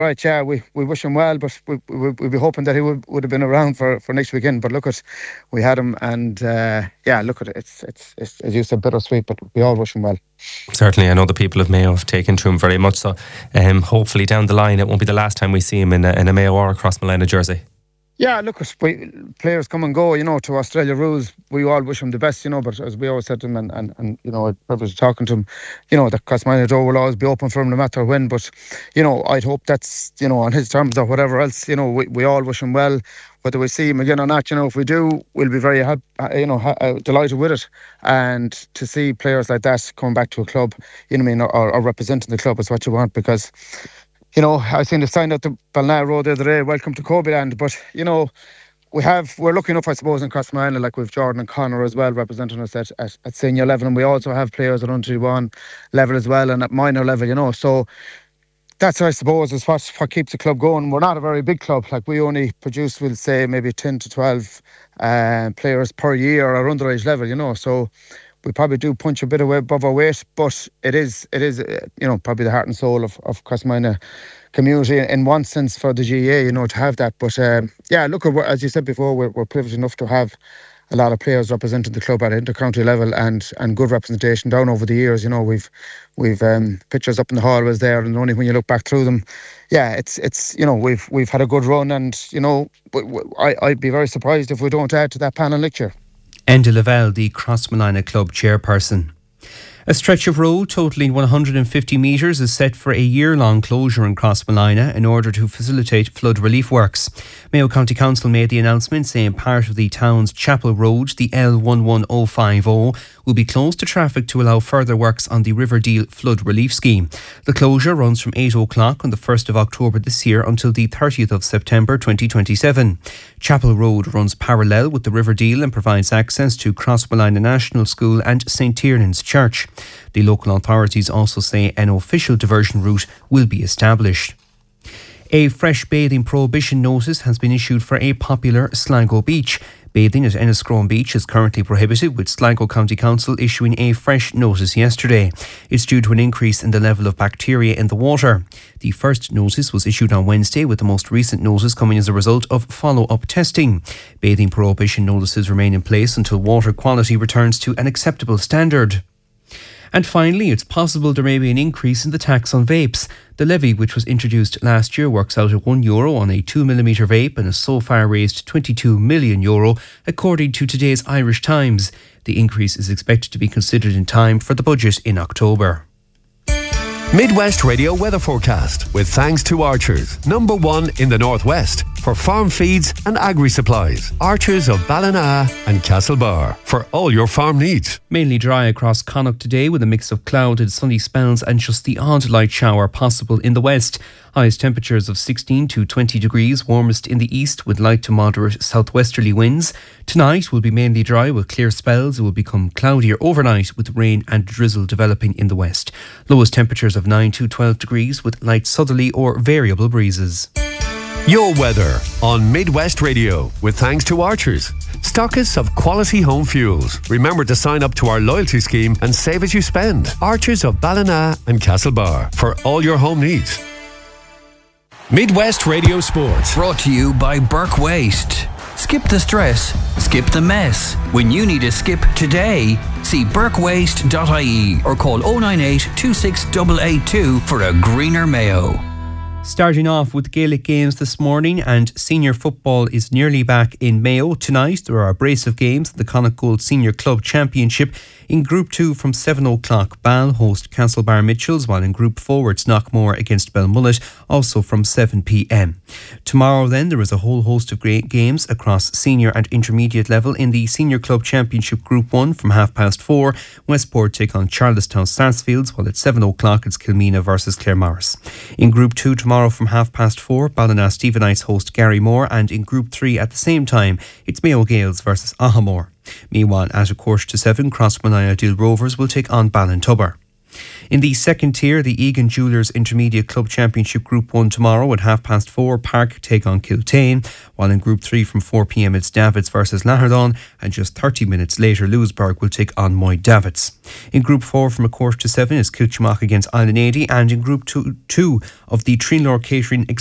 Right, yeah, we wish him well, but we'd be hoping that he would have been around for next weekend. But look at, we had him, and look at it. It's as you said, bittersweet, but we all wish him well. Certainly, I know the people of Mayo have taken to him very much. So, hopefully down the line, it won't be the last time we see him in a Mayo or a Crossmolina jersey. Yeah, look, players come and go, to Australia rules. We all wish him the best, but as we always said to him, and a privilege talking to him, the Crossmolina door will always be open for him no matter when. But, I'd hope that's, on his terms or whatever else, we all wish him well. Whether we see him again or not, if we do, we'll be very happy, delighted with it. And to see players like that coming back to a club, or representing the club is what you want, because... I seen the sign out the Balna Road the other day, welcome to Kobeland. But, we're lucky enough, I suppose, in Crossmolina, like with Jordan and Connor as well, representing us at senior level. And we also have players at under 1 level as well, and at minor level, So that's, I suppose, is what keeps the club going. We're not a very big club. Like, we only produce, we'll say, maybe 10 to 12 players per year at underage level, So... we probably do punch a bit above our weight, but it is probably the heart and soul of Crossmolina community in one sense for the GAA, to have that. But look, as you said before, we're privileged enough to have a lot of players representing the club at inter-county level and good representation down over the years. We've pictures up in the hallways there, and only when you look back through them, it's we've had a good run, and I'd be very surprised if we don't add to that panel next year. Enda Lavelle, the Crossmolina Club chairperson. A stretch of road totalling 150 metres is set for a year-long closure in Crossmolina in order to facilitate flood relief works. Mayo County Council made the announcement saying part of the town's Chapel Road, the L11050, will be closed to traffic to allow further works on the Riverdale flood relief scheme. The closure runs from 8 o'clock on the 1st of October this year until the 30th of September 2027. Chapel Road runs parallel with the Riverdale and provides access to Crossmolina National School and St Tiernan's Church. The local authorities also say an official diversion route will be established. A fresh bathing prohibition notice has been issued for a popular Sligo beach. Bathing at Enniscrone Beach is currently prohibited, with Sligo County Council issuing a fresh notice yesterday. It's due to an increase in the level of bacteria in the water. The first notice was issued on Wednesday, with the most recent notice coming as a result of follow-up testing. Bathing prohibition notices remain in place until water quality returns to an acceptable standard. And finally, it's possible there may be an increase in the tax on vapes. The levy, which was introduced last year, works out at €1 on a 2mm vape and has so far raised €22 million, according to today's Irish Times. The increase is expected to be considered in time for the budget in October. Midwest Radio weather forecast with thanks to Archers, #1 in the Northwest for farm feeds and agri-supplies. Archers of Ballina and Castlebar for all your farm needs. Mainly dry across Connacht today, with a mix of clouded sunny spells and just the odd light shower possible in the west. Highest temperatures of 16 to 20 degrees, warmest in the east with light to moderate southwesterly winds. Tonight will be mainly dry with clear spells. It will become cloudier overnight with rain and drizzle developing in the west. Lowest temperatures of 9 to 12 degrees with light southerly or variable breezes. Your weather on Midwest Radio with thanks to Archers, stockists of quality home fuels. Remember to sign up to our loyalty scheme and save as you spend. Archers of Ballina and Castlebar for all your home needs. Midwest Radio Sports. Brought to you by Burke Waste. Skip the stress, skip the mess. When you need a skip today, see burkewaste.ie or call 098 26882 for a greener Mayo. Starting off with Gaelic games this morning, and senior football is nearly back in Mayo. Tonight there are a brace of games in the Connacht Gold Senior Club Championship. In Group 2 from 7 o'clock, Ball host Castlebar Mitchells, while in Group 4 it's Knockmore against Belmullet, also from 7 p.m. Tomorrow then there is a whole host of great games across senior and intermediate level. In the Senior Club Championship Group 1 from 4:30, Westport take on Charlestown Sarsfields, while at 7 o'clock it's Kilmena versus Claremorris. In Group 2 tomorrow from 4:30, Ballina Stephenites host Garrymore, and in Group 3 at the same time it's Mayo Gales versus Ahamore. Meanwhile, at 7:15, Crossmolina Dill Rovers will take on Ballintubber. In the second tier, the Egan Jewellers Intermediate Club Championship Group 1 tomorrow at 4:30, Park take on Kiltane, while in Group 3 from 4 p.m. it's Davids versus Lahardon, and just 30 minutes later Lewisburg will take on Moy Davids. In Group 4 from 6:45 is Kilchmark against Island 80, and in Group 2 of the Trinlore Catering